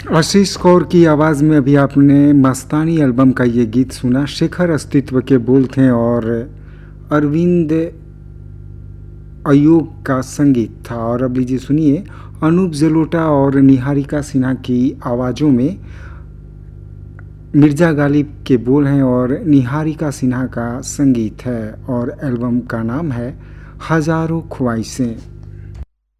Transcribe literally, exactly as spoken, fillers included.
आशीष कौर की आवाज़ में अभी आपने मस्तानी एल्बम का ये गीत सुना। शेखर अस्तित्व के बोल थे और अरविंद अयूब का संगीत था। और अब लीजिए सुनिए अनूप जलोटा और निहारिका सिन्हा की आवाज़ों में मिर्ज़ा गालिब के बोल हैं और निहारिका सिन्हा का संगीत है और एल्बम का नाम है हज़ारों ख्वाहिशें।